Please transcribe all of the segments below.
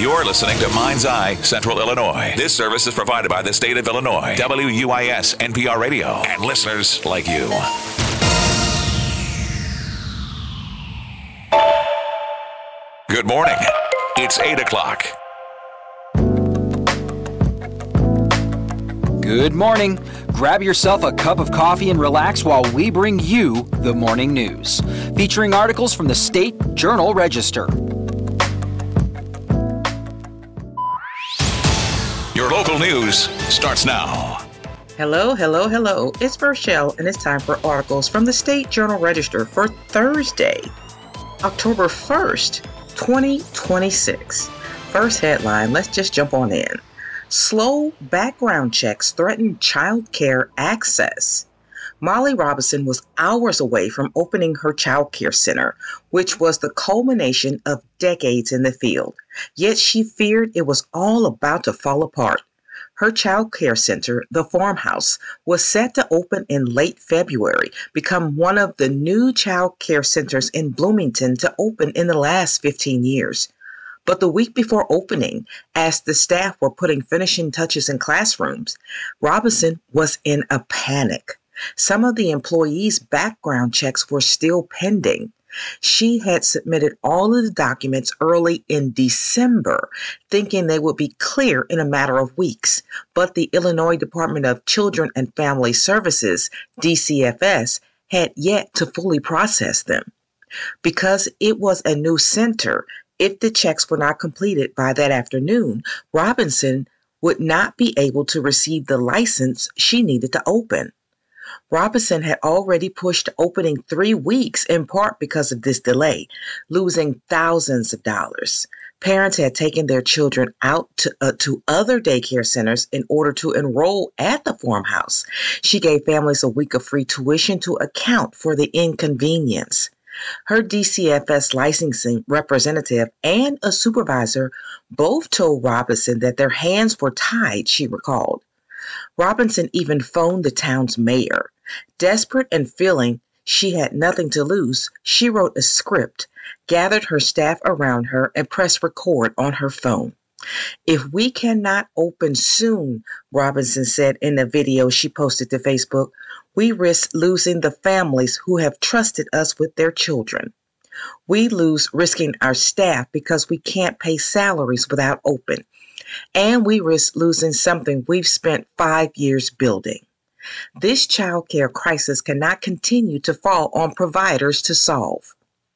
You're listening to Mind's Eye Central Illinois. This service is provided by the state of Illinois, WUIS NPR Radio, and listeners like you. Good morning. It's 8 o'clock. Good morning. Grab yourself a cup of coffee and relax while we bring you the morning news, featuring articles from the State Journal Register. Your local news starts now. Hello. It's Rochelle, and it's time for articles from the State Journal Register for Thursday, October 1st, 2026. First headline, let's just jump on in. Slow background checks threaten child care access. Molly Robinson was hours away from opening her child care center, which was the culmination of decades in the field. Yet she feared it was all about to fall apart. Her child care center, the Farmhouse, was set to open in late February, become one of the new child care centers in Bloomington to open in the last 15 years. But the week before opening, as the staff were putting finishing touches in classrooms, Robinson was in a panic. Some of the employees' background checks were still pending. She had submitted all of the documents early in December, thinking they would be clear in a matter of weeks. But the Illinois Department of Children and Family Services, DCFS, had yet to fully process them. Because it was a new center, if the checks were not completed by that afternoon, Robinson would not be able to receive the license she needed to open. Robinson had already pushed opening 3 weeks, in part because of this delay, losing thousands of dollars. Parents had taken their children out to other daycare centers in order to enroll at the Farmhouse. She gave families a week of free tuition to account for the inconvenience. Her DCFS licensing representative and a supervisor both told Robinson that their hands were tied, she recalled. Robinson even phoned the town's mayor. Desperate and feeling she had nothing to lose, she wrote a script, gathered her staff around her, and pressed record on her phone. "If we cannot open soon," Robinson said in a video she posted to Facebook, "we risk losing the families who have trusted us with their children. We lose risking our staff because we can't pay salaries without open. And we risk losing something we've spent 5 years building. This child care crisis cannot continue to fall on providers to solve."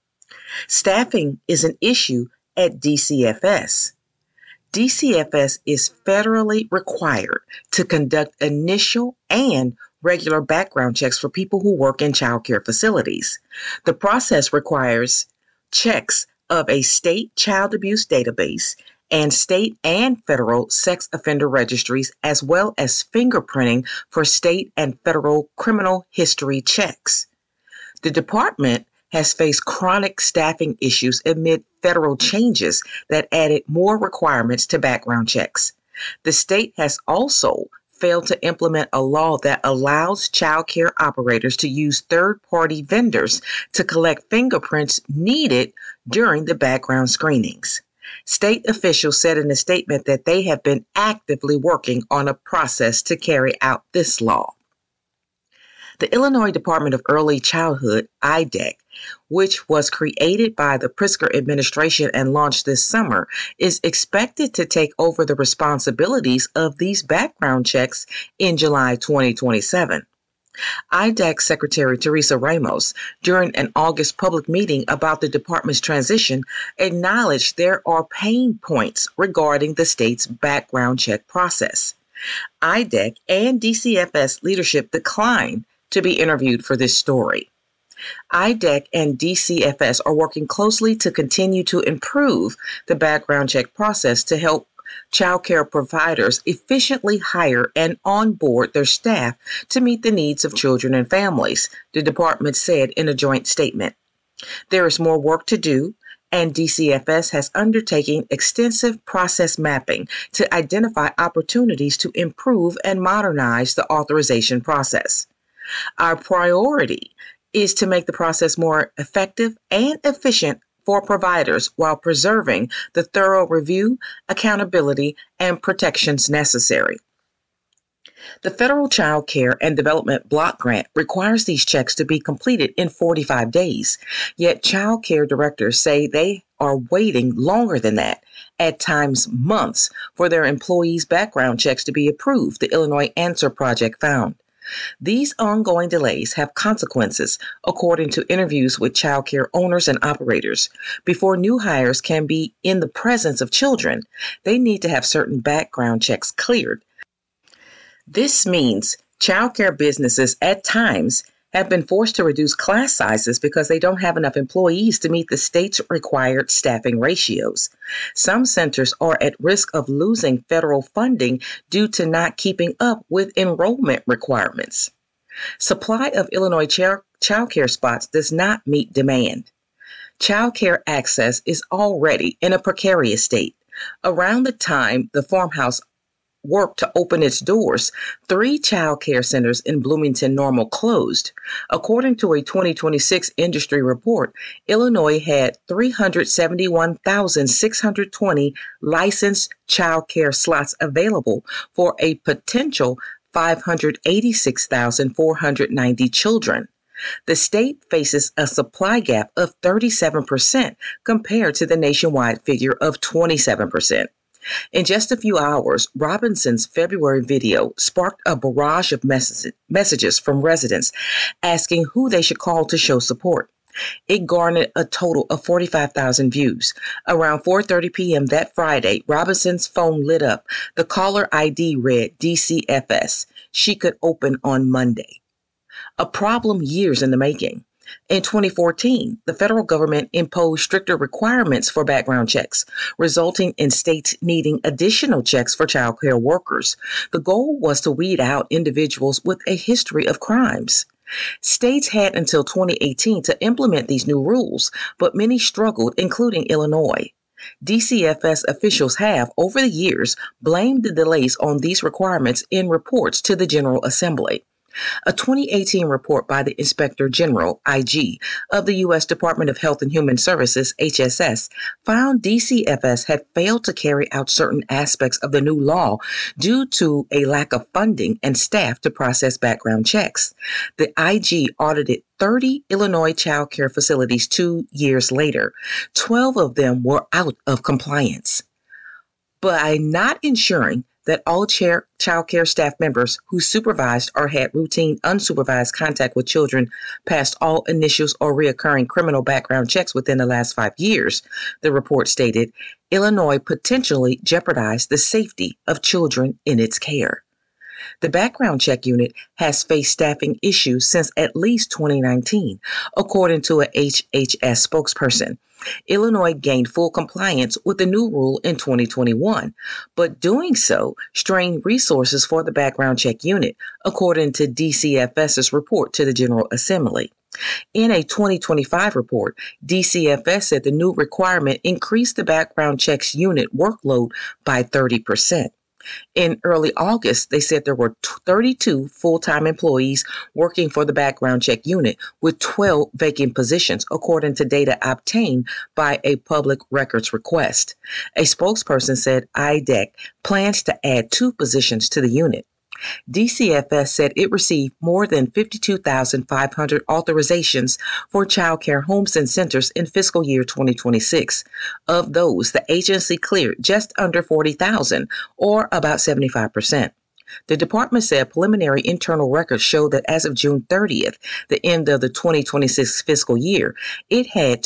Staffing is an issue at DCFS. DCFS is federally required to conduct initial and regular background checks for people who work in child care facilities. The process requires checks of a state child abuse database and state and federal sex offender registries, as well as fingerprinting for state and federal criminal history checks. The department has faced chronic staffing issues amid federal changes that added more requirements to background checks. The state has also failed to implement a law that allows child care operators to use third-party vendors to collect fingerprints needed during the background screenings. State officials said in a statement that they have been actively working on a process to carry out this law. The Illinois Department of Early Childhood, IDEC, which was created by the Pritzker administration and launched this summer, is expected to take over the responsibilities of these background checks in July 2027. IDEC Secretary Teresa Ramos, during an August public meeting about the department's transition, acknowledged there are pain points regarding the state's background check process. IDEC and DCFS leadership declined to be interviewed for this story. IDEC and DCFS are working closely to continue to improve the background check process to help child care providers efficiently hire and onboard their staff to meet the needs of children and families, the department said in a joint statement. There is more work to do, and DCFS has undertaken extensive process mapping to identify opportunities to improve and modernize the authorization process. Our priority is to make the process more effective and efficient for providers while preserving the thorough review, accountability, and protections necessary. The Federal Child Care and Development Block Grant requires these checks to be completed in 45 days, yet child care directors say they are waiting longer than that, at times months, for their employees' background checks to be approved, the Illinois Answer Project found. These ongoing delays have consequences, according to interviews with child care owners and operators. Before new hires can be in the presence of children, they need to have certain background checks cleared. This means child care businesses at times have been forced to reduce class sizes because they don't have enough employees to meet the state's required staffing ratios. Some centers are at risk of losing federal funding due to not keeping up with enrollment requirements. Supply of Illinois child care spots does not meet demand. Child care access is already in a precarious state. Around the time the farmhouse worked to open its doors, 3 child care centers in Bloomington Normal closed. According to a 2026 industry report, Illinois had 371,620 licensed child care slots available for a potential 586,490 children. The state faces a supply gap of 37% compared to the nationwide figure of 27%. In just a few hours, Robinson's February video sparked a barrage of messages from residents asking who they should call to show support. It garnered a total of 45,000 views. Around 4:30 p.m. that Friday, Robinson's phone lit up. The caller ID read DCFS. She could open on Monday. A problem years in the making. In 2014, the federal government imposed stricter requirements for background checks, resulting in states needing additional checks for child care workers. The goal was to weed out individuals with a history of crimes. States had until 2018 to implement these new rules, but many struggled, including Illinois. DCFS officials have, over the years, blamed the delays on these requirements in reports to the General Assembly. A 2018 report by the Inspector General, IG, of the U.S. Department of Health and Human Services, HSS, found DCFS had failed to carry out certain aspects of the new law due to a lack of funding and staff to process background checks. The IG audited 30 Illinois child care facilities 2 years later. 12 of them were out of compliance. By not ensuring that all child care staff members who supervised or had routine unsupervised contact with children passed all initial or reoccurring criminal background checks within the last 5 years, the report stated, Illinois potentially jeopardized the safety of children in its care. The background check unit has faced staffing issues since at least 2019, according to a HHS spokesperson. Illinois gained full compliance with the new rule in 2021, but doing so strained resources for the background check unit, according to DCFS's report to the General Assembly. In a 2025 report, DCFS said the new requirement increased the background checks unit workload by 30%. In early August, they said there were 32 full-time employees working for the background check unit with 12 vacant positions, according to data obtained by a public records request. A spokesperson said IDEC plans to add 2 positions to the unit. DCFS said it received more than 52,500 authorizations for child care homes and centers in fiscal year 2026. Of those, the agency cleared just under 40,000, or about 75%. The department said preliminary internal records show that as of June 30th, the end of the 2026 fiscal year, it had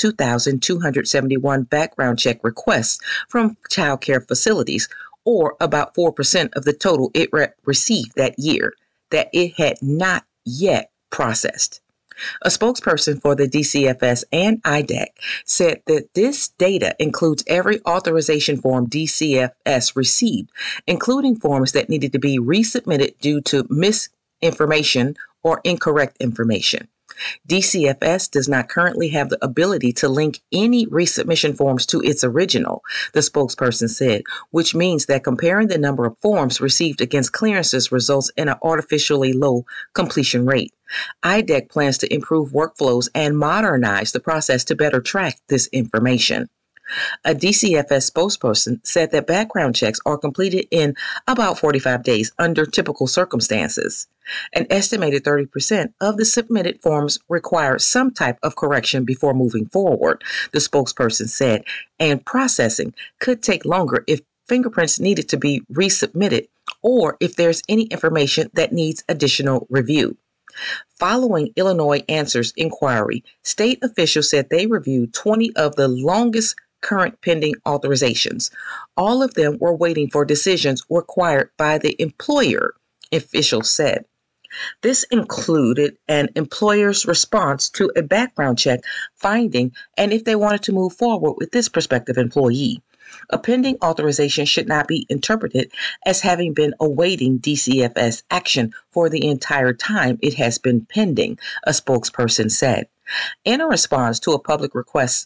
2,271 background check requests from child care facilities, or about 4% of the total it received that year, that it had not yet processed. A spokesperson for the DCFS and IDEC said that this data includes every authorization form DCFS received, including forms that needed to be resubmitted due to misinformation or incorrect information. DCFS does not currently have the ability to link any resubmission forms to its original, the spokesperson said, which means that comparing the number of forms received against clearances results in an artificially low completion rate. IDEC plans to improve workflows and modernize the process to better track this information. A DCFS spokesperson said that background checks are completed in about 45 days under typical circumstances. An estimated 30% of the submitted forms require some type of correction before moving forward, the spokesperson said, and processing could take longer if fingerprints needed to be resubmitted or if there's any information that needs additional review. Following Illinois Answers inquiry, state officials said they reviewed 20 of the longest current pending authorizations. All of them were waiting for decisions required by the employer, officials said. This included an employer's response to a background check finding and if they wanted to move forward with this prospective employee. A pending authorization should not be interpreted as having been awaiting DCFS action for the entire time it has been pending, a spokesperson said. In a response to a public request,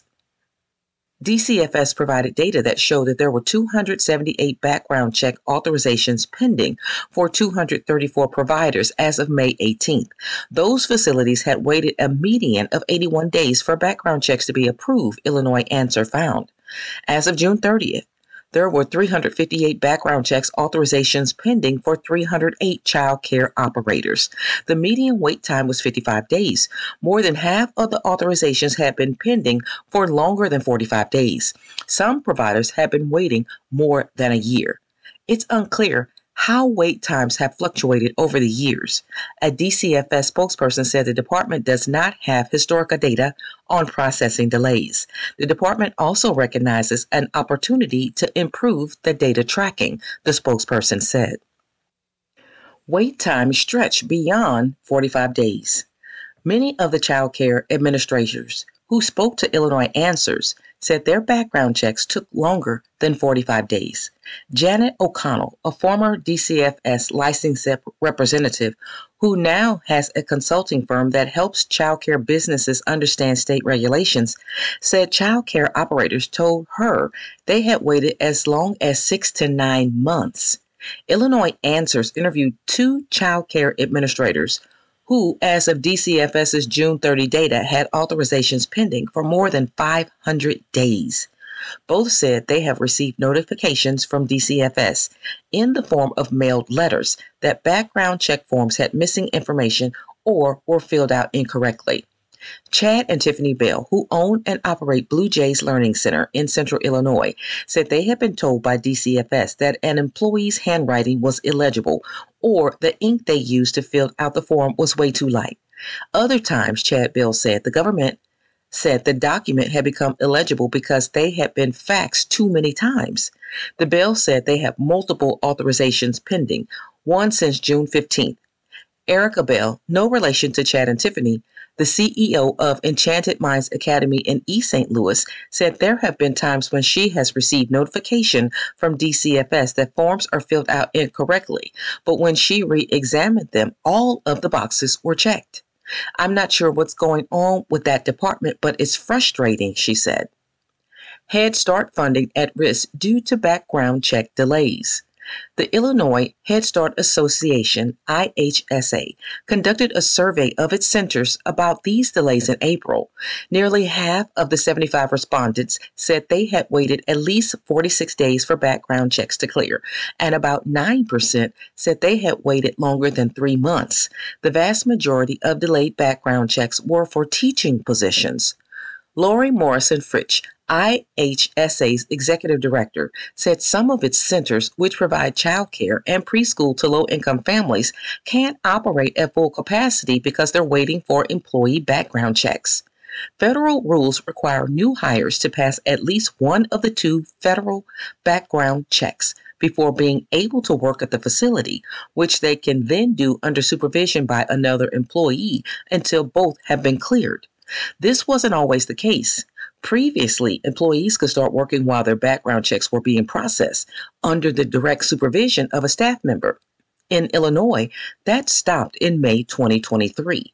DCFS provided data that showed that there were 278 background check authorizations pending for 234 providers as of May 18th. Those facilities had waited a median of 81 days for background checks to be approved, Illinois Answer found. As of June 30th, there were 358 background checks authorizations pending for 308 child care operators. The median wait time was 55 days. More than half of the authorizations had been pending for longer than 45 days. Some providers had been waiting more than a year. It's unclear how wait times have fluctuated over the years. A DCFS spokesperson said the department does not have historical data on processing delays. The department also recognizes an opportunity to improve the data tracking, the spokesperson said. Wait times stretch beyond 45 days. Many of the child care administrators who spoke to Illinois Answers said their background checks took longer than 45 days. Janet O'Connell, a former DCFS licensed representative who now has a consulting firm that helps child care businesses understand state regulations, said child care operators told her they had waited as long as 6 to 9 months. Illinois Answers interviewed 2 child care administrators who, as of DCFS's June 30 data, had authorizations pending for more than 500 days. Both said they have received notifications from DCFS in the form of mailed letters that background check forms had missing information or were filled out incorrectly. Chad and Tiffany Bell, who own and operate Blue Jays Learning Center in Central Illinois, said they had been told by DCFS that an employee's handwriting was illegible or the ink they used to fill out the form was way too light. Other times, Chad Bell said the government said the document had become illegible because they had been faxed too many times. The Bell said they have multiple authorizations pending, one since June 15th. Erica Bell, no relation to Chad and Tiffany, the CEO of Enchanted Minds Academy in East St. Louis, said there have been times when she has received notification from DCFS that forms are filled out incorrectly, but when she re-examined them, all of the boxes were checked. I'm not sure what's going on with that department, but it's frustrating, she said. Head Start funding at risk due to background check delays. The Illinois Head Start Association, IHSA, conducted a survey of its centers about these delays in April. Nearly half of the 75 respondents said they had waited at least 46 days for background checks to clear, and about 9% said they had waited longer than 3 months. The vast majority of delayed background checks were for teaching positions. Lori Morrison Fritsch, IHSA's executive director, said some of its centers, which provide child care and preschool to low-income families, can't operate at full capacity because they're waiting for employee background checks. Federal rules require new hires to pass at least one of the 2 federal background checks before being able to work at the facility, which they can then do under supervision by another employee until both have been cleared. This wasn't always the case. Previously, employees could start working while their background checks were being processed under the direct supervision of a staff member. In Illinois, that stopped in May 2023.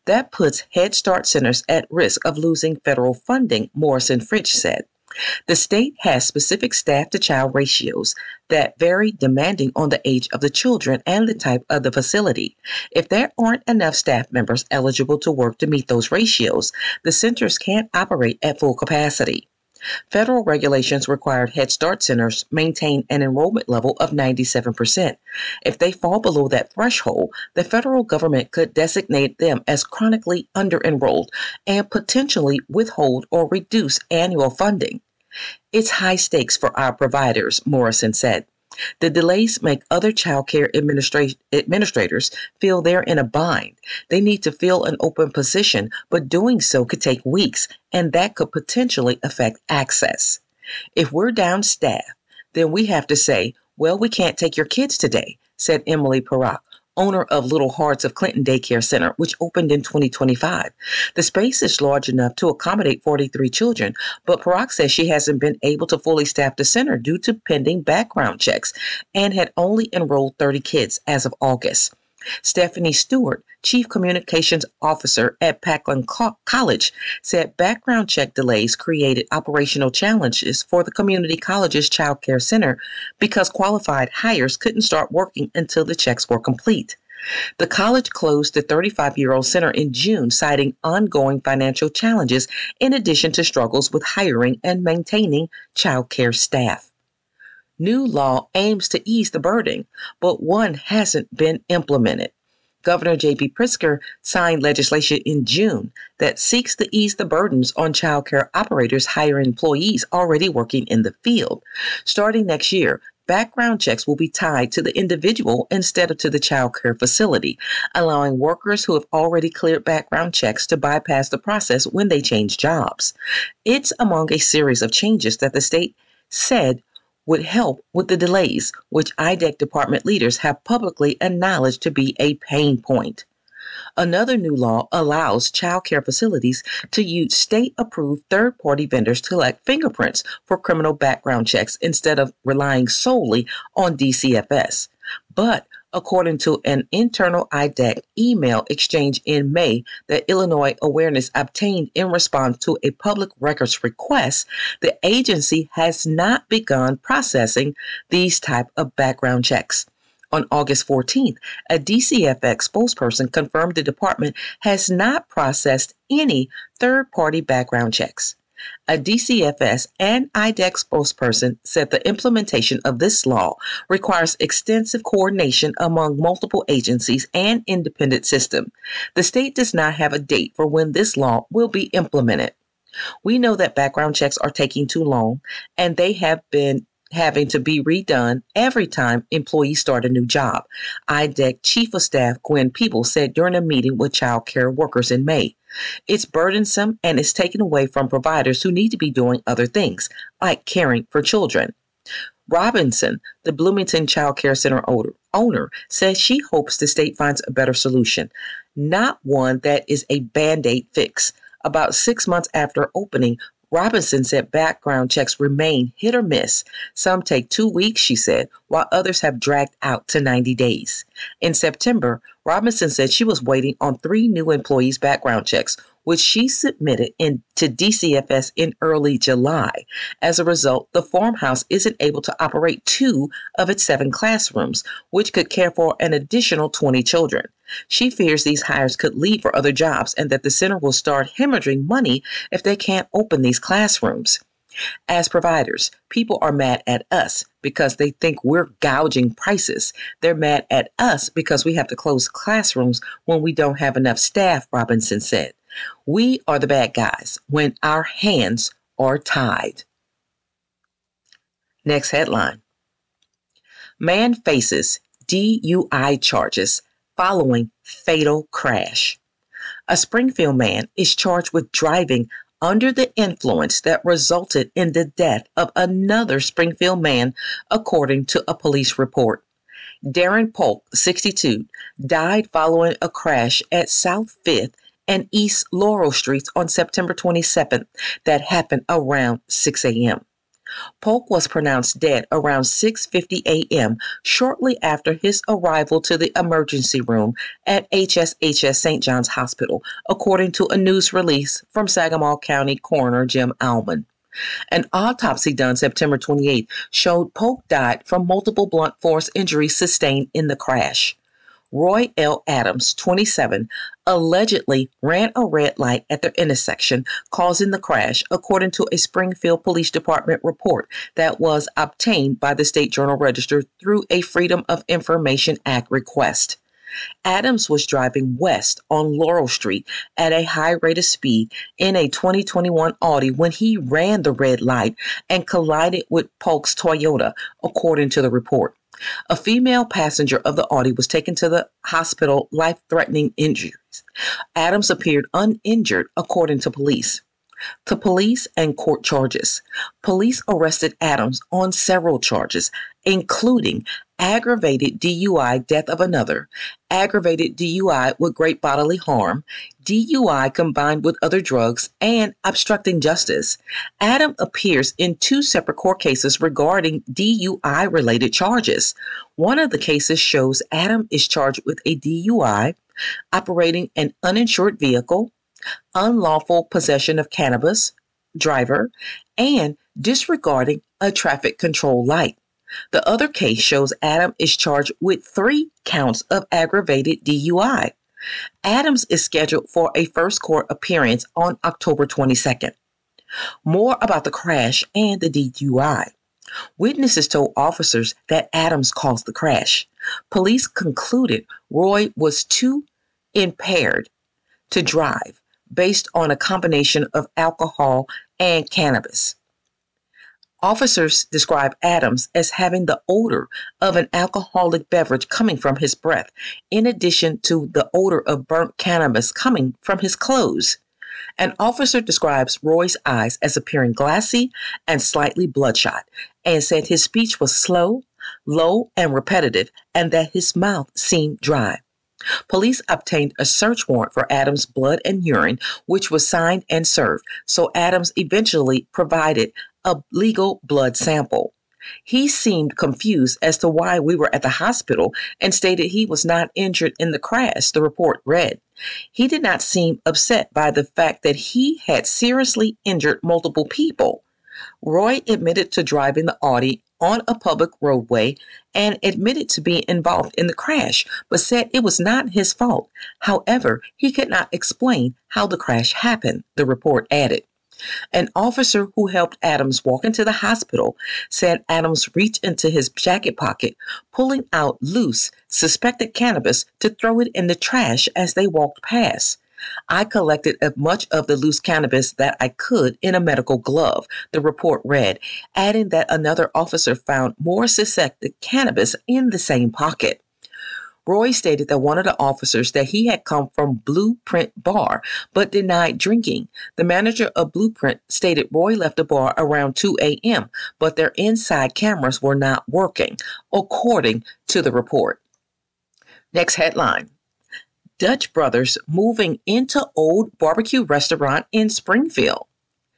That puts Head Start centers at risk of losing federal funding, Morrison Fritch said. The state has specific staff-to-child ratios that vary depending on the age of the children and the type of the facility. If there aren't enough staff members eligible to work to meet those ratios, the centers can't operate at full capacity. Federal regulations required Head Start centers maintain an enrollment level of 97%. If they fall below that threshold, the federal government could designate them as chronically under-enrolled and potentially withhold or reduce annual funding. It's high stakes for our providers, Morrison said. The delays make other child care administrators feel they're in a bind. They need to fill an open position, but doing so could take weeks, and that could potentially affect access. If we're down staff, then we have to say, well, we can't take your kids today, said Emily Parak, owner of Little Hearts of Clinton Daycare Center, which opened in 2025. The space is large enough to accommodate 43 children, but Parak says she hasn't been able to fully staff the center due to pending background checks and had only enrolled 30 kids as of August. Stephanie Stewart, Chief Communications Officer at Packland College, said background check delays created operational challenges for the community college's child care center because qualified hires couldn't start working until the checks were complete. The college closed the 35-year-old center in June, citing ongoing financial challenges in addition to struggles with hiring and maintaining child care staff. New law aims to ease the burden, but one hasn't been implemented. Governor J.B. Pritzker signed legislation in June that seeks to ease the burdens on child care operators hiring employees already working in the field. Starting next year, background checks will be tied to the individual instead of to the child care facility, allowing workers who have already cleared background checks to bypass the process when they change jobs. It's among a series of changes that the state said would help with the delays, which IDEC department leaders have publicly acknowledged to be a pain point. Another new law allows child care facilities to use state-approved third-party vendors to collect fingerprints for criminal background checks instead of relying solely on DCFS. But according to an internal IDEC email exchange in May that Illinois Awareness obtained in response to a public records request, the agency has not begun processing these type of background checks. On August 14th, a DCFS spokesperson confirmed the department has not processed any third-party background checks. A DCFS and IDEC spokesperson said the implementation of this law requires extensive coordination among multiple agencies and independent systems. The state does not have a date for when this law will be implemented. We know that background checks are taking too long, and they have been having to be redone every time employees start a new job, IDEC Chief of Staff Gwen Peebles said during a meeting with child care workers in May. It's burdensome and it's taken away from providers who need to be doing other things, like caring for children. Robinson, the Bloomington Child Care Center owner, says she hopes the state finds a better solution, not one that is a Band-Aid fix. About 6 months after opening, Robinson said background checks remain hit or miss. Some take 2 weeks, she said, while others have dragged out to 90 days. In September, Robinson said she was waiting on 3 new employees' background checks, which she submitted to DCFS in early July. As a result, the farmhouse isn't able to operate 2 of its 7 classrooms, which could care for an additional 20 children. She fears these hires could leave for other jobs and that the center will start hemorrhaging money if they can't open these classrooms. As providers, people are mad at us because they think we're gouging prices. They're mad at us because we have to close classrooms when we don't have enough staff, Robinson said. We are the bad guys when our hands are tied. Next headline. Man faces DUI charges following fatal crash. A Springfield man is charged with driving under the influence that resulted in the death of another Springfield man, according to a police report. Darren Polk, 62, died following a crash at South 5th and East Laurel Streets on September 27th that happened around 6 a.m. Polk was pronounced dead around 6:50 a.m. shortly after his arrival to the emergency room at HSHS St. John's Hospital, according to a news release from Saginaw County Coroner Jim Allman. An autopsy done September 28 showed Polk died from multiple blunt force injuries sustained in the crash. Roy L. Adams, 27, allegedly ran a red light at the intersection, causing the crash, according to a Springfield Police Department report that was obtained by the State Journal Register through a Freedom of Information Act request. Adams was driving west on Laurel Street at a high rate of speed in a 2021 Audi when he ran the red light and collided with Polk's Toyota, according to the report. A female passenger of the Audi was taken to the hospital, life-threatening injuries. Adams appeared uninjured, according to police. To police and court charges. Police arrested Adams on several charges, including aggravated DUI, death of another, aggravated DUI with great bodily harm, DUI combined with other drugs, and obstructing justice. Adam appears in two separate court cases regarding DUI-related charges. One of the cases shows Adam is charged with a DUI, operating an uninsured vehicle, unlawful possession of cannabis, driver, and disregarding a traffic control light. The other case shows Adam is charged with 3 counts of aggravated DUI. Adams is scheduled for a first court appearance on October 22nd. More about the crash and the DUI. Witnesses told officers that Adams caused the crash. Police concluded Roy was too impaired to drive based on a combination of alcohol and cannabis. Officers describe Adams as having the odor of an alcoholic beverage coming from his breath, in addition to the odor of burnt cannabis coming from his clothes. An officer describes Roy's eyes as appearing glassy and slightly bloodshot, and said his speech was slow, low, and repetitive, and that his mouth seemed dry. Police obtained a search warrant for Adams' blood and urine, which was signed and served, so Adams eventually provided a legal blood sample. He seemed confused as to why we were at the hospital and stated he was not injured in the crash, the report read. He did not seem upset by the fact that he had seriously injured multiple people. Roy admitted to driving the Audi on a public roadway and admitted to being involved in the crash, but said it was not his fault. However, he could not explain how the crash happened, the report added. An officer who helped Adams walk into the hospital said Adams reached into his jacket pocket, pulling out loose, suspected cannabis to throw it in the trash as they walked past. I collected as much of the loose cannabis that I could in a medical glove, the report read, adding that another officer found more suspected cannabis in the same pocket. Roy stated that one of the officers that he had come from Blueprint Bar, but denied drinking. The manager of Blueprint stated Roy left the bar around 2 a.m., but their inside cameras were not working, according to the report. Next headline. Dutch Brothers moving into old barbecue restaurant in Springfield.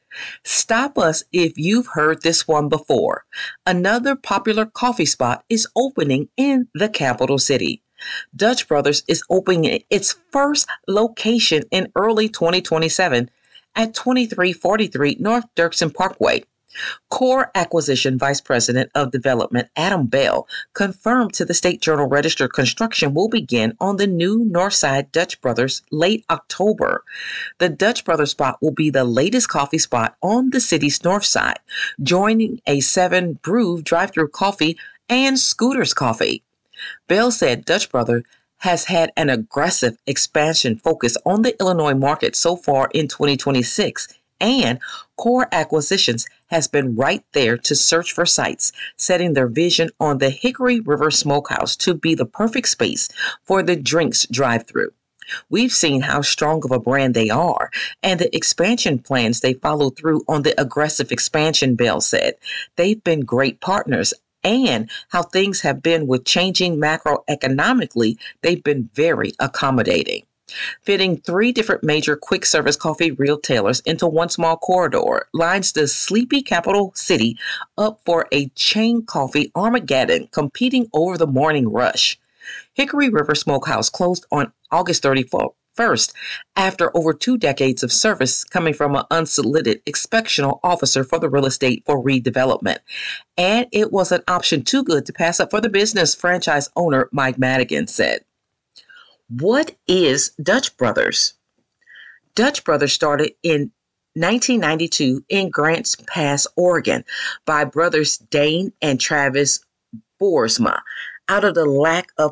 Stop us if you've heard this one before. Another popular coffee spot is opening in the capital city. Dutch Brothers is opening its first location in early 2027 at 2343 North Dirksen Parkway. Core Acquisition Vice President of Development Adam Bell confirmed to the State Journal Register construction will begin on the new Northside Dutch Brothers late October. The Dutch Brothers spot will be the latest coffee spot on the city's north side, joining a 7 Brew drive-through coffee and Scooters Coffee. Bell said Dutch Brother has had an aggressive expansion focus on the Illinois market so far in 2026, and Core Acquisitions has been right there to search for sites, setting their vision on the Hickory River Smokehouse to be the perfect space for the drinks drive-through. We've seen how strong of a brand they are and the expansion plans they follow through on the aggressive expansion, Bell said. They've been great partners, and how things have been with changing macroeconomically, they've been very accommodating. Fitting 3 different major quick service coffee retailers into one small corridor lines the sleepy capital city up for a chain coffee Armageddon competing over the morning rush. Hickory River Smokehouse closed on August 31st after over 2 decades of service coming from an unsolicited inspectional officer for the real estate for redevelopment. And it was an option too good to pass up for the business, franchise owner Mike Madigan said. What is Dutch Brothers? Dutch Brothers started in 1992 in Grants Pass, Oregon, by brothers Dane and Travis Boersma out of the back of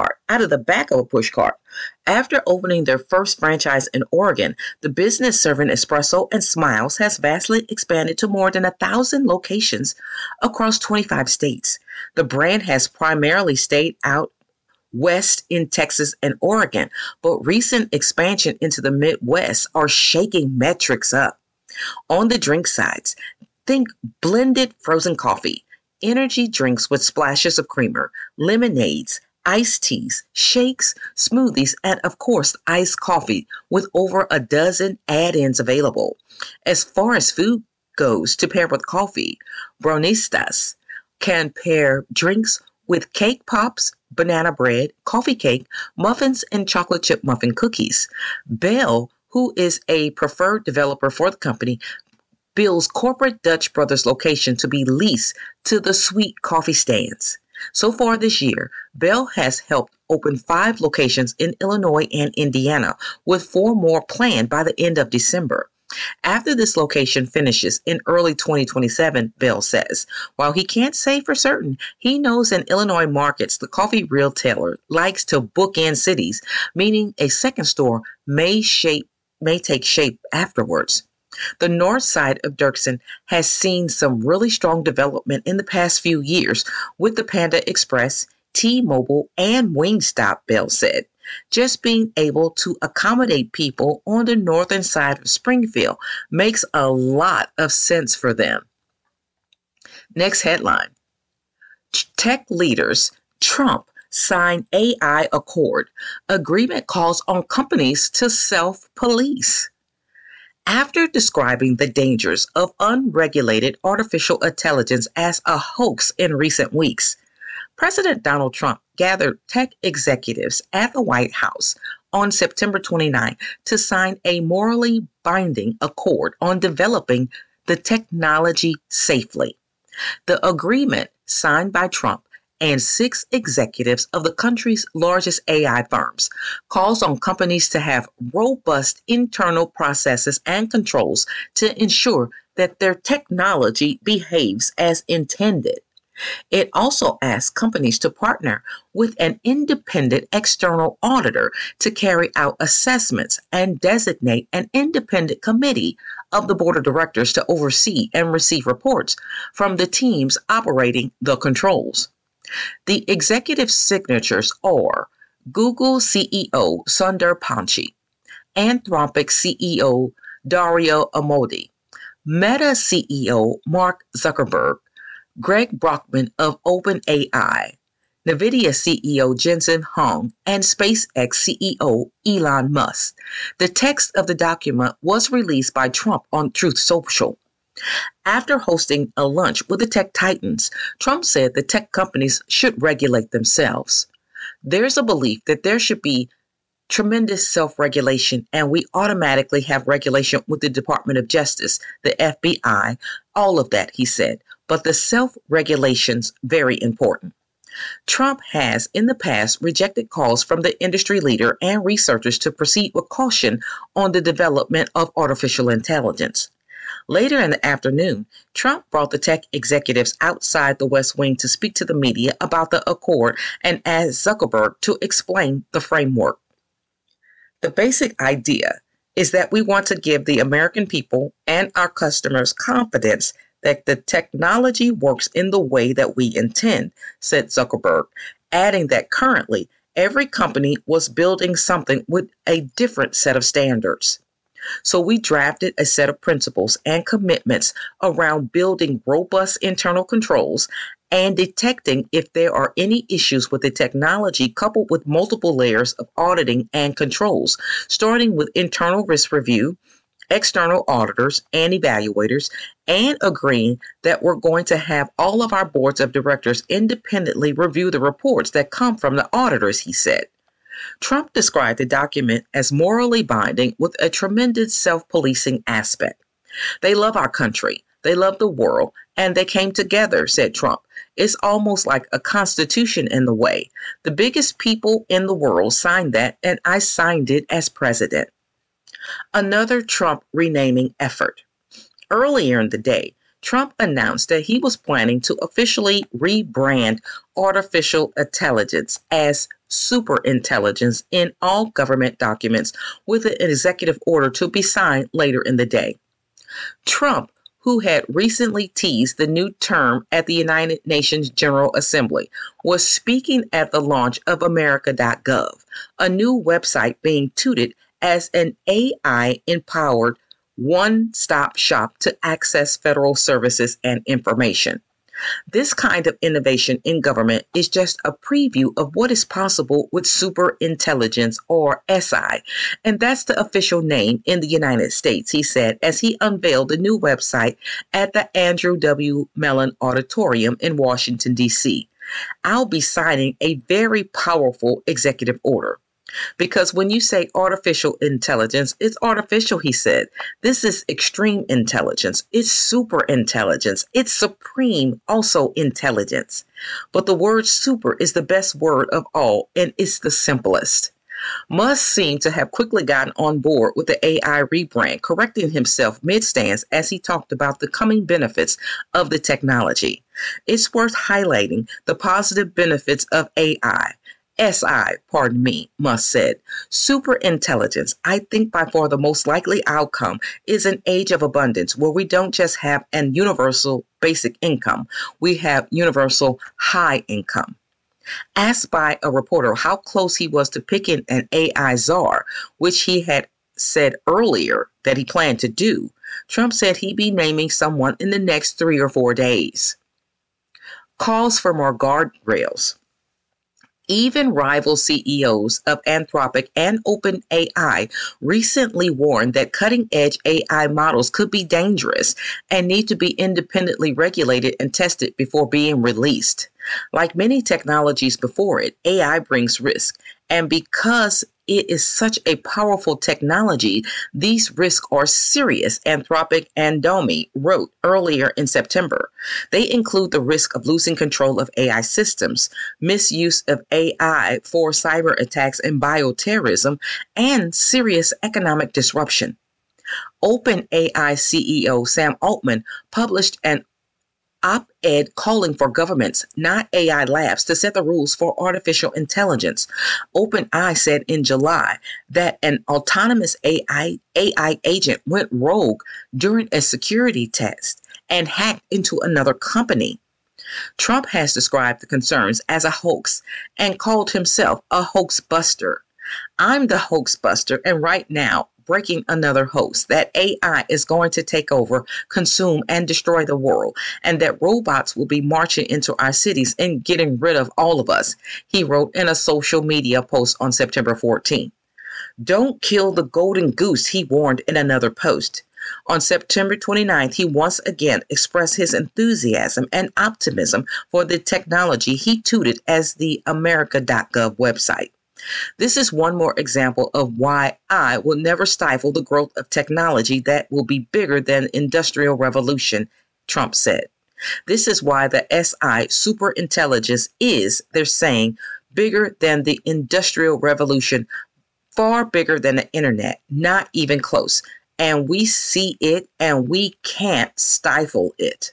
a push cart. After opening their first franchise in Oregon, the business serving espresso and smiles has vastly expanded to more than 1,000 locations across 25 states. The brand has primarily stayed out west in Texas and Oregon, but recent expansion into the Midwest are shaking metrics up. On the drink sides, think blended frozen coffee, energy drinks with splashes of creamer, lemonades, iced teas, shakes, smoothies, and of course, iced coffee with over a dozen add-ins available. As far as food goes to pair with coffee, Bronistas can pair drinks with cake pops, banana bread, coffee cake, muffins, and chocolate chip muffin cookies. Bell, who is a preferred developer for the company, builds corporate Dutch Brothers location to be leased to the sweet coffee stands. So far this year, Bell has helped open 5 locations in Illinois and Indiana, with 4 more planned by the end of December. After this location finishes in early 2027, Bell says, while he can't say for certain, he knows in Illinois markets the coffee retailer likes to bookend cities, meaning a second store may take shape afterwards. The north side of Dirksen has seen some really strong development in the past few years with the Panda Express, T-Mobile, and Wingstop, Bell said. Just being able to accommodate people on the northern side of Springfield makes a lot of sense for them. Next headline. Tech leaders, Trump sign AI accord. Agreement calls on companies to self-police. After describing the dangers of unregulated artificial intelligence as a hoax in recent weeks, President Donald Trump gathered tech executives at the White House on September 29 to sign a morally binding accord on developing the technology safely. The agreement, signed by Trump and 6 executives of the country's largest AI firms, calls on companies to have robust internal processes and controls to ensure that their technology behaves as intended. It also asks companies to partner with an independent external auditor to carry out assessments and designate an independent committee of the board of directors to oversee and receive reports from the teams operating the controls. The executive signatures are Google CEO Sundar Pichai, Anthropic CEO Dario Amodei, Meta CEO Mark Zuckerberg, Greg Brockman of OpenAI, NVIDIA CEO Jensen Huang, and SpaceX CEO Elon Musk. The text of the document was released by Trump on Truth Social. After hosting a lunch with the tech titans, Trump said the tech companies should regulate themselves. There's a belief that there should be tremendous self-regulation, and we automatically have regulation with the Department of Justice, the FBI, all of that, he said. But the self-regulation's very important. Trump has in the past rejected calls from the industry leader and researchers to proceed with caution on the development of artificial intelligence. Later in the afternoon, Trump brought the tech executives outside the West Wing to speak to the media about the accord and asked Zuckerberg to explain the framework. The basic idea is that we want to give the American people and our customers confidence that the technology works in the way that we intend, said Zuckerberg, adding that currently every company was building something with a different set of standards. So we drafted a set of principles and commitments around building robust internal controls and detecting if there are any issues with the technology, coupled with multiple layers of auditing and controls, starting with internal risk review, external auditors and evaluators, and agreeing that we're going to have all of our boards of directors independently review the reports that come from the auditors, he said. Trump described the document as morally binding with a tremendous self-policing aspect. They love our country, they love the world, and they came together, said Trump. It's almost like a constitution in the way. The biggest people in the world signed that, and I signed it as president. Another Trump renaming effort. Earlier in the day, Trump announced that he was planning to officially rebrand artificial intelligence as superintelligence in all government documents, with an executive order to be signed later in the day. Trump, who had recently teased the new term at the United Nations General Assembly, was speaking at the launch of America.gov, a new website being touted as an AI-empowered one-stop shop to access federal services and information. This kind of innovation in government is just a preview of what is possible with superintelligence, or SI, and that's the official name in the United States, he said as he unveiled the new website at the Andrew W. Mellon Auditorium in Washington, D.C. I'll be signing a very powerful executive order. Because when you say artificial intelligence, it's artificial, he said. This is extreme intelligence. It's super intelligence. It's supreme, also intelligence. But the word super is the best word of all, and it's the simplest. Musk seemed to have quickly gotten on board with the AI rebrand, correcting himself mid-stance as he talked about the coming benefits of the technology. It's worth highlighting the positive benefits of AI. Musk said. Superintelligence, I think by far the most likely outcome, is an age of abundance where we don't just have an universal basic income, we have universal high income. Asked by a reporter how close he was to picking an AI czar, which he had said earlier that he planned to do, Trump said he'd be naming someone in the next 3 or 4 days. Calls for more guardrails. Even rival CEOs of Anthropic and OpenAI recently warned that cutting-edge AI models could be dangerous and need to be independently regulated and tested before being released. Like many technologies before it, AI brings risk, and because it is such a powerful technology, these risks are serious, Anthropic and Domi wrote earlier in September. They include the risk of losing control of AI systems, misuse of AI for cyber attacks and bioterrorism, and serious economic disruption. OpenAI CEO Sam Altman published an op-ed calling for governments, not AI labs, to set the rules for artificial intelligence. OpenAI said in July that an autonomous AI agent went rogue during a security test and hacked into another company. Trump has described the concerns as a hoax and called himself a hoax buster. I'm the hoax buster, and right now, breaking another hoax that AI is going to take over, consume, and destroy the world, and that robots will be marching into our cities and getting rid of all of us, he wrote in a social media post on September 14. Don't kill the golden goose, he warned in another post. On September 29th, he once again expressed his enthusiasm and optimism for the technology he touted as the America.gov website. This is one more example of why I will never stifle the growth of technology that will be bigger than industrial revolution, Trump said. This is why the SI superintelligence is, they're saying, bigger than the industrial revolution, far bigger than the internet, not even close. And we see it and we can't stifle it.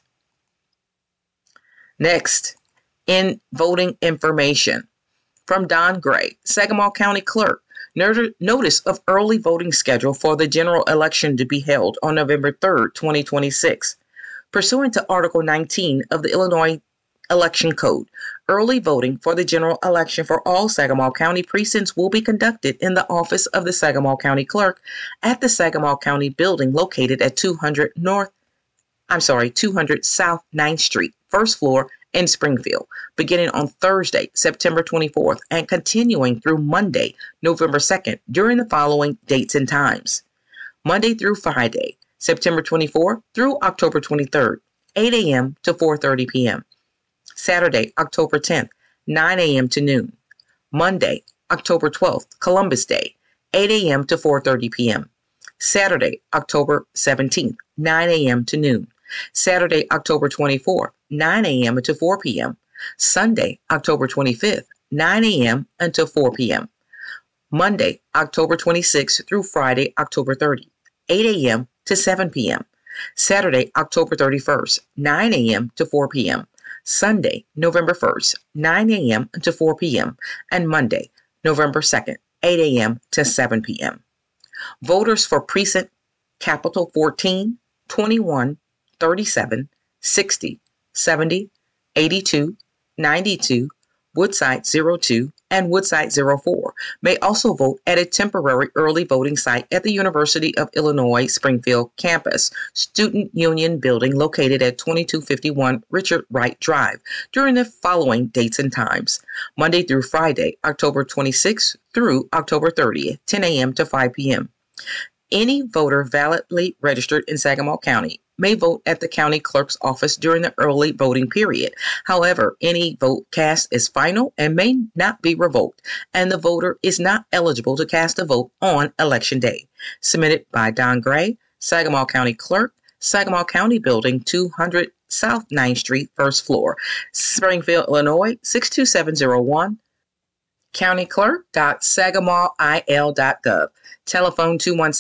Next, in voting information. From Don Gray, Sangamon County Clerk, notice of early voting schedule for the general election to be held on November 3rd, 2026. Pursuant to Article 19 of the Illinois Election Code, early voting for the general election for all Sangamon County precincts will be conducted in the office of the Sangamon County Clerk at the Sangamon County Building located at 200 South 9th Street, first floor, in Springfield, beginning on Thursday, September 24th, and continuing through Monday, November 2nd, during the following dates and times. Monday through Friday, September 24th through October 23rd, 8 a.m. to 4:30 p.m. Saturday, October 10th, 9 a.m. to noon. Monday, October 12th, Columbus Day, 8 a.m. to 4:30 p.m. Saturday, October 17th, 9 a.m. to noon. Saturday, October 24th, 9 a.m. to 4 p.m. Sunday, October 25th, 9 a.m. until 4 p.m. Monday, October 26th through Friday, October 30th, 8 a.m. to 7 p.m. Saturday, October 31st, 9 a.m. to 4 p.m. Sunday, November 1st, 9 a.m. to 4 p.m. And Monday, November 2nd, 8 a.m. to 7 p.m. Voters for Precinct Capital 14, 21, 37, 60, 70, 82, 92, Woodside 02, and Woodside 04 may also vote at a temporary early voting site at the University of Illinois Springfield campus, Student Union Building located at 2251 Richard Wright Drive during the following dates and times. Monday through Friday, October 26th through October 30th, 10 a.m. to 5 p.m. Any voter validly registered in Sangamon County may vote at the county clerk's office during the early voting period. However, any vote cast is final and may not be revoked, and the voter is not eligible to cast a vote on Election Day. Submitted by Don Gray, Sangamon County Clerk, Sangamon County Building, 200 South 9th Street, first floor, Springfield, Illinois, 62701. countyclerk.sagamonil.gov. Telephone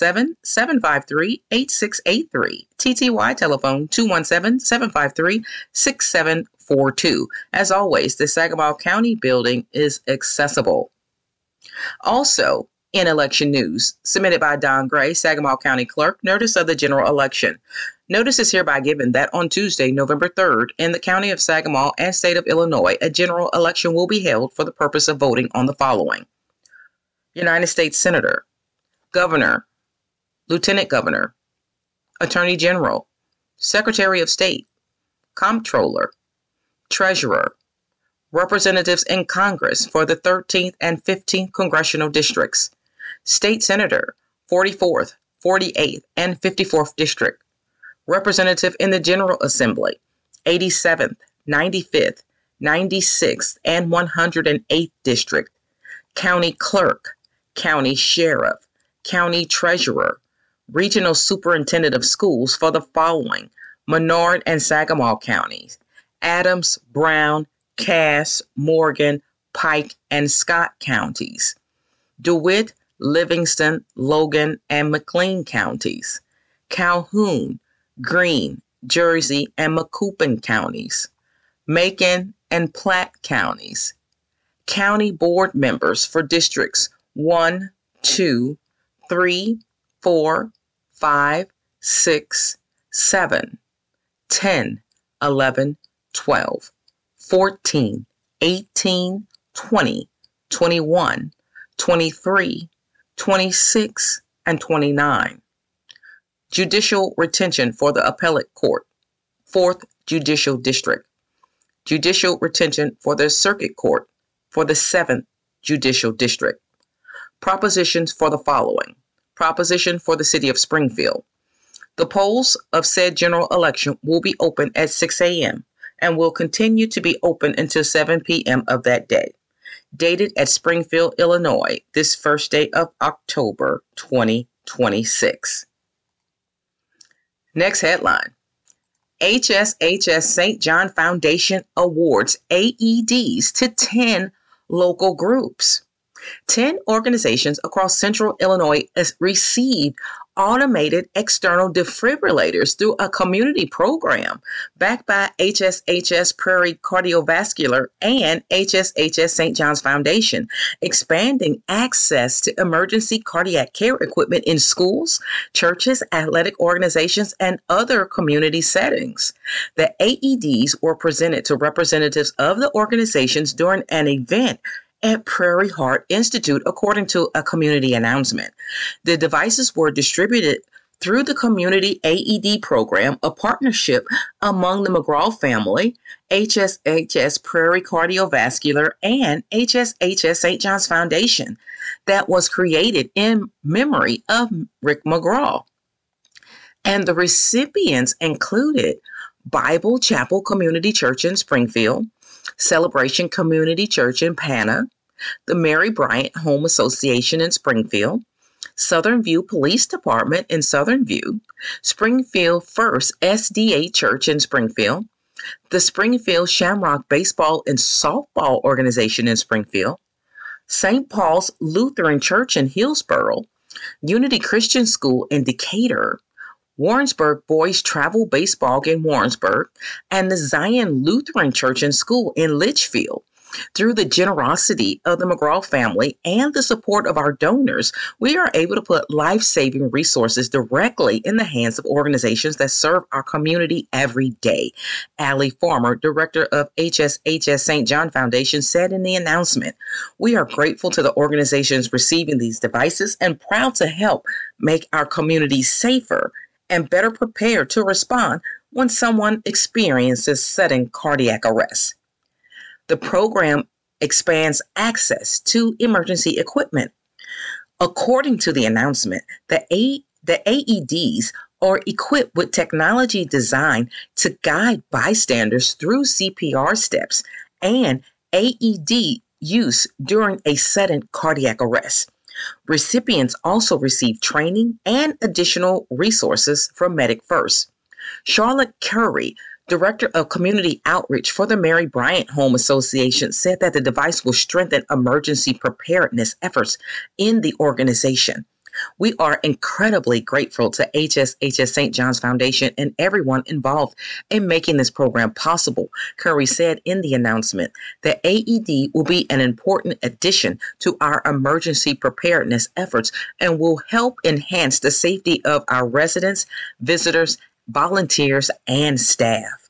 217-753-8683. TTY telephone 217-753-6742. As always, the Sangamon County Building is accessible. Also, in election news, submitted by Don Gray, Sangamon County Clerk, notice of the general election. Notice is hereby given that on Tuesday, November 3rd, in the County of Sangamon and State of Illinois, a general election will be held for the purpose of voting on the following: United States Senator, Governor, Lieutenant Governor, Attorney General, Secretary of State, Comptroller, Treasurer, Representatives in Congress for the 13th and 15th Congressional Districts, State Senator, 44th, 48th, and 54th District, Representative in the General Assembly, 87th, 95th, 96th, and 108th District, County Clerk, County Sheriff, County Treasurer, Regional Superintendent of Schools for the following: Menard and Sangamon counties, Adams, Brown, Cass, Morgan, Pike, and Scott counties, DeWitt, Livingston, Logan, and McLean counties, Calhoun, Greene, Jersey, and Macoupin counties, Macon and Platte counties. County board members for districts 1, 2, 3, 4, 5, 6, 7, 10, 11, 12, 14, 18, 20, 21, 23, 26, and 29. Judicial retention for the Appellate Court, 4th Judicial District. Judicial retention for the Circuit Court for the 7th Judicial District. Propositions for the following. Proposition for the City of Springfield. The polls of said general election will be open at 6 a.m. and will continue to be open until 7 p.m. of that day. Dated at Springfield, Illinois, this first day of October 2026. Next headline. HSHS St. John Foundation awards AEDs to 10 local groups. 10 organizations across central Illinois received automated external defibrillators through a community program backed by HSHS Prairie Cardiovascular and HSHS St. John's Foundation, expanding access to emergency cardiac care equipment in schools, churches, athletic organizations, and other community settings. The AEDs were presented to representatives of the organizations during an event at Prairie Heart Institute, according to a community announcement. The devices were distributed through the Community AED program, a partnership among the McGraw family, HSHS Prairie Cardiovascular, and HSHS St. John's Foundation that was created in memory of Rick McGraw. And the recipients included Bible Chapel Community Church in Springfield, Celebration Community Church in Pana, the Mary Bryant Home Association in Springfield, Southern View Police Department in Southern View, Springfield First SDA Church in Springfield, the Springfield Shamrock Baseball and Softball Organization in Springfield, St. Paul's Lutheran Church in Hillsboro, Unity Christian School in Decatur, Warrensburg Boys Travel Baseball in Warrensburg, and the Zion Lutheran Church and School in Litchfield. Through the generosity of the McGraw family and the support of our donors, we are able to put life-saving resources directly in the hands of organizations that serve our community every day. Allie Farmer, director of HSHS St. John Foundation, said in the announcement, "We are grateful to the organizations receiving these devices and proud to help make our community safer and better prepared to respond when someone experiences sudden cardiac arrest." The program expands access to emergency equipment. According to the announcement, the AEDs are equipped with technology designed to guide bystanders through CPR steps and AED use during a sudden cardiac arrest. Recipients also receive training and additional resources from Medic First. Charlotte Curry, Director of Community Outreach for the Mary Bryant Home Association, said that the device will strengthen emergency preparedness efforts in the organization. We are incredibly grateful to HSHS St. John's Foundation and everyone involved in making this program possible, Curry said in the announcement. The AED will be an important addition to our emergency preparedness efforts and will help enhance the safety of our residents, visitors, volunteers, and staff.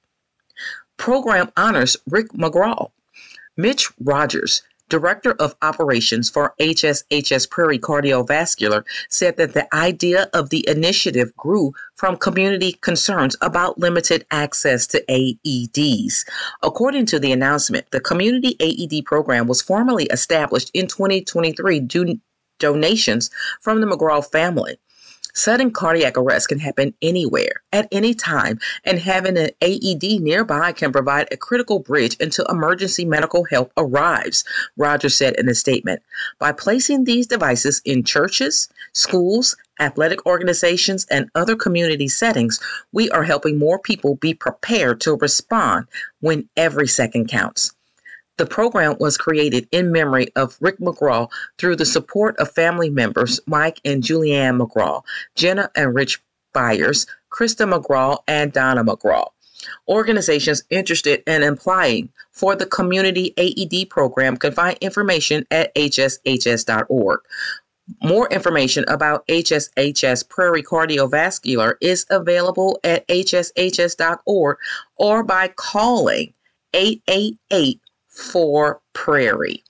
Program honors Rick McGraw. Mitch Rogers, Director of Operations for HSHS Prairie Cardiovascular, said that the idea of the initiative grew from community concerns about limited access to AEDs. According to the announcement, the Community AED program was formally established in 2023 due to donations from the McGraw family. Sudden cardiac arrest can happen anywhere, at any time, and having an AED nearby can provide a critical bridge until emergency medical help arrives, Rogers said in a statement. By placing these devices in churches, schools, athletic organizations, and other community settings, we are helping more people be prepared to respond when every second counts. The program was created in memory of Rick McGraw through the support of family members Mike and Julianne McGraw, Jenna and Rich Byers, Krista McGraw, and Donna McGraw. Organizations interested in applying for the Community AED program can find information at hshs.org. More information about HSHS Prairie Cardiovascular is available at hshs.org or by calling 888 for Prairie.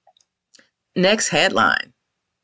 Next headline.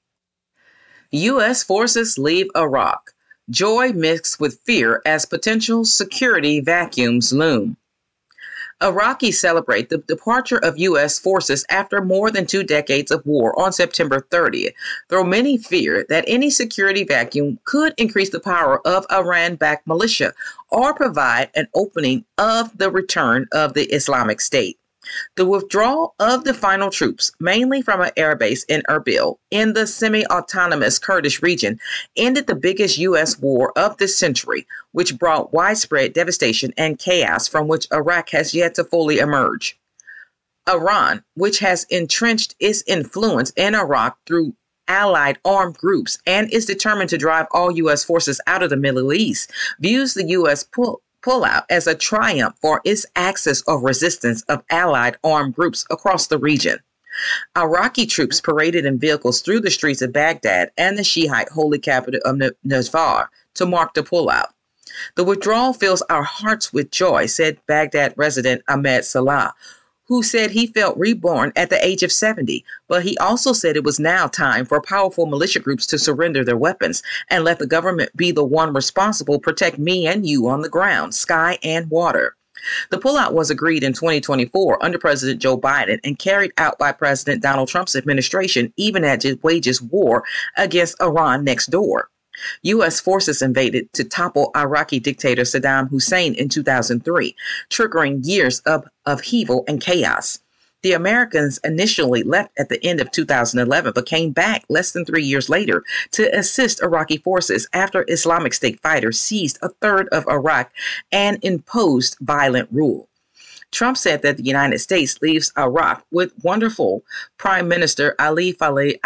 U.S. forces leave Iraq. Joy mixed with fear as potential security vacuums loom. Iraqis celebrate the departure of U.S. forces after more than 2 decades of war on September 30th, though many fear that any security vacuum could increase the power of Iran-backed militia or provide an opening of the return of the Islamic State. The withdrawal of the final troops, mainly from an airbase in Erbil in the semi-autonomous Kurdish region, ended the biggest U.S. war of this century, which brought widespread devastation and chaos from which Iraq has yet to fully emerge. Iran, which has entrenched its influence in Iraq through allied armed groups and is determined to drive all U.S. forces out of the Middle East, views the U.S. pullout as a triumph for its axis of resistance of allied armed groups across the region. Iraqi troops paraded in vehicles through the streets of Baghdad and the Shiite holy capital of Najaf to mark the pullout. The withdrawal fills our hearts with joy, said Baghdad resident Ahmed Salah, who said he felt reborn at the age of 70, but he also said it was now time for powerful militia groups to surrender their weapons and let the government be the one responsible to protect me and you on the ground, sky, and water. The pullout was agreed in 2024 under President Joe Biden and carried out by President Donald Trump's administration, even as it wages war against Iran next door. U.S. forces invaded to topple Iraqi dictator Saddam Hussein in 2003, triggering years of upheaval and chaos. The Americans initially left at the end of 2011, but came back less than 3 years later to assist Iraqi forces after Islamic State fighters seized a third of Iraq and imposed violent rule. Trump said that the United States leaves Iraq with wonderful Prime Minister Ali Faleh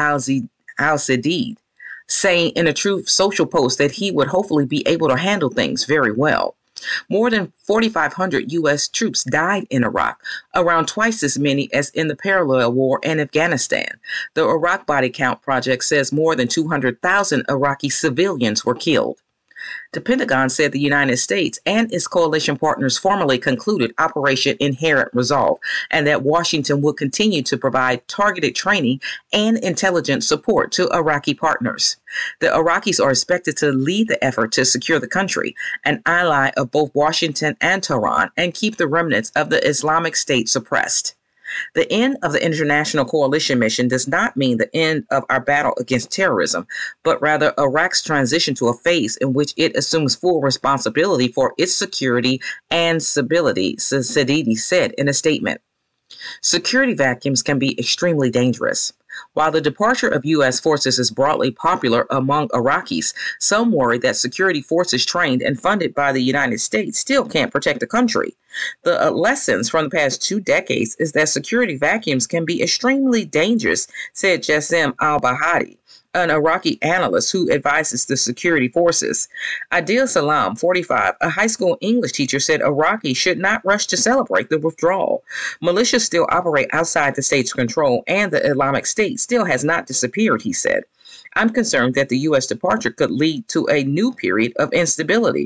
al-Sadeed, saying in a Truth Social post that he would hopefully be able to handle things very well. More than 4,500 U.S. troops died in Iraq, around twice as many as in the parallel war in Afghanistan. The Iraq Body Count Project says more than 200,000 Iraqi civilians were killed. The Pentagon said the United States and its coalition partners formally concluded Operation Inherent Resolve, and that Washington will continue to provide targeted training and intelligence support to Iraqi partners. The Iraqis are expected to lead the effort to secure the country, an ally of both Washington and Tehran, and keep the remnants of the Islamic State suppressed. The end of the international coalition mission does not mean the end of our battle against terrorism, but rather Iraq's transition to a phase in which it assumes full responsibility for its security and stability, Sadeed said in a statement. Security vacuums can be extremely dangerous. While the departure of U.S. forces is broadly popular among Iraqis, some worry that security forces trained and funded by the United States still can't protect the country. The lessons from the past 2 decades is that security vacuums can be extremely dangerous, said Jassim al-Bahadi, an Iraqi analyst who advises the security forces. Adil Salam, 45, a high school English teacher, said Iraqis should not rush to celebrate the withdrawal. Militias still operate outside the state's control, and the Islamic State still has not disappeared, he said. I'm concerned that the U.S. departure could lead to a new period of instability.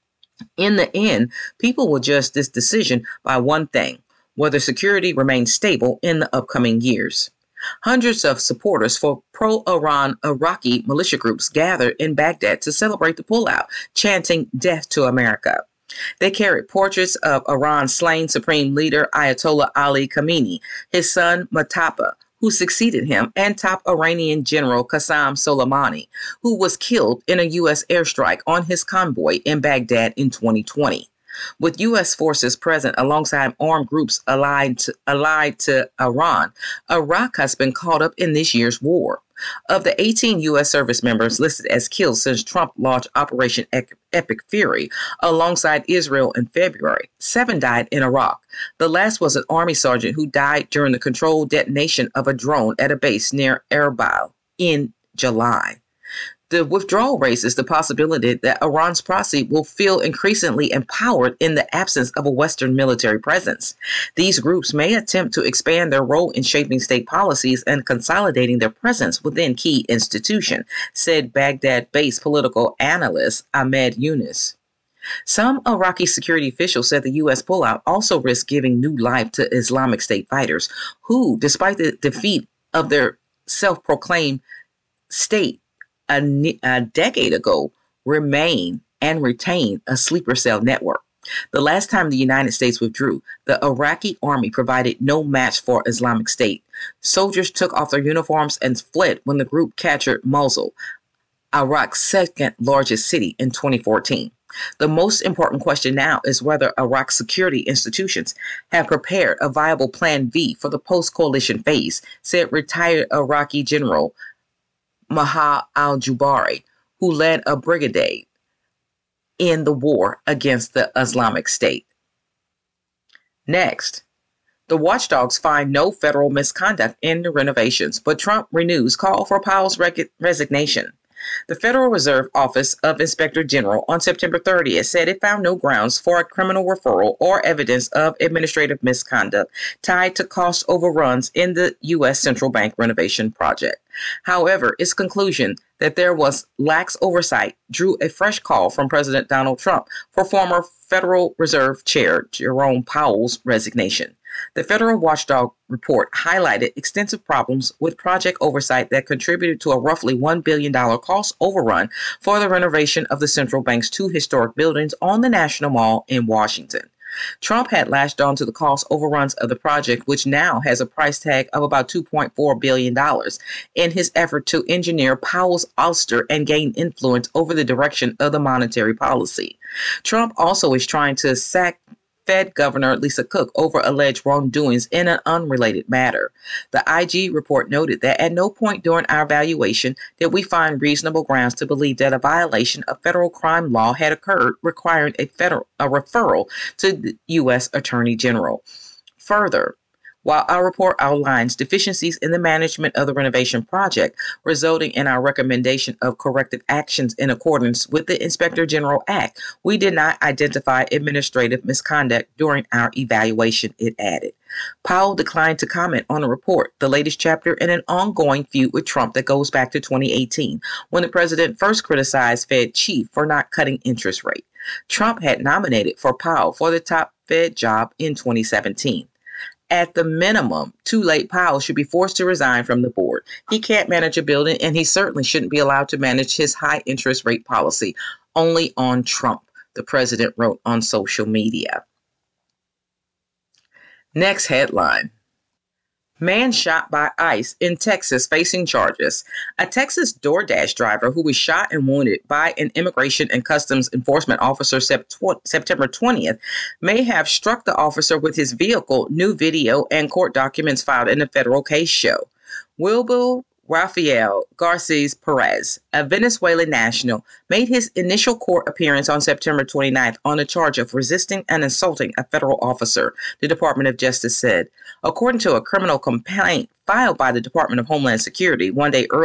In the end, people will judge this decision by one thing: whether security remains stable in the upcoming years. Hundreds of supporters for pro-Iran Iraqi militia groups gathered in Baghdad to celebrate the pullout, chanting "Death to America." They carried portraits of Iran's slain supreme leader Ayatollah Ali Khamenei, his son Mustafa, who succeeded him, and top Iranian General Qasem Soleimani, who was killed in a U.S. airstrike on his convoy in Baghdad in 2020. With U.S. forces present alongside armed groups allied to Iran, Iraq has been caught up in this year's war. Of the 18 U.S. service members listed as killed since Trump launched Operation Epic Fury alongside Israel in February, 7 died in Iraq. The last was an Army sergeant who died during the controlled detonation of a drone at a base near Erbil in July. The withdrawal raises the possibility that Iran's proxy will feel increasingly empowered in the absence of a Western military presence. These groups may attempt to expand their role in shaping state policies and consolidating their presence within key institutions, said Baghdad-based political analyst Ahmed Yunus. Some Iraqi security officials said the U.S. pullout also risks giving new life to Islamic State fighters who, despite the defeat of their self-proclaimed state a decade ago, remain and retain a sleeper cell network. The last time the United States withdrew, the Iraqi army provided no match for Islamic State. Soldiers took off their uniforms and fled when the group captured Mosul, Iraq's second largest city, in 2014. The most important question now is whether Iraq's security institutions have prepared a viable Plan V for the post-coalition phase, said retired Iraqi General Maha al-Jubari, who led a brigade in the war against the Islamic State. Next, the watchdogs find no federal misconduct in the renovations, but Trump renews call for Powell's resignation. The Federal Reserve Office of Inspector General on September 30th said it found no grounds for a criminal referral or evidence of administrative misconduct tied to cost overruns in the U.S. Central Bank renovation project. However, its conclusion that there was lax oversight drew a fresh call from President Donald Trump for former Federal Reserve Chair Jerome Powell's resignation. The federal watchdog report highlighted extensive problems with project oversight that contributed to a roughly $1 billion cost overrun for the renovation of the central bank's 2 historic buildings on the National Mall in Washington. Trump had latched on to the cost overruns of the project, which now has a price tag of about $2.4 billion, in his effort to engineer Powell's ouster and gain influence over the direction of the monetary policy. Trump also is trying to sack Fed Governor Lisa Cook over alleged wrongdoings in an unrelated matter. The IG report noted that at no point during our evaluation did we find reasonable grounds to believe that a violation of federal crime law had occurred requiring a referral to the U.S. Attorney General. Further, while our report outlines deficiencies in the management of the renovation project, resulting in our recommendation of corrective actions in accordance with the Inspector General Act, we did not identify administrative misconduct during our evaluation, it added. Powell declined to comment on the report, the latest chapter in an ongoing feud with Trump that goes back to 2018, when the president first criticized Fed chief for not cutting interest rate. Trump had nominated for Powell for the top Fed job in 2017. At the minimum, too late, Powell should be forced to resign from the board. He can't manage a building, and he certainly shouldn't be allowed to manage his high interest rate policy. Only on Trump, the president wrote on social media. Next headline. Man shot by ICE in Texas facing charges. A Texas DoorDash driver who was shot and wounded by an Immigration and Customs Enforcement officer September 20th may have struck the officer with his vehicle, new video and court documents filed in the federal case show. Wilbur Rafael Garces Perez, a Venezuelan national, made his initial court appearance on September 29th on a charge of resisting and assaulting a federal officer, the Department of Justice said. According to a criminal complaint filed by the Department of Homeland Security one day earlier,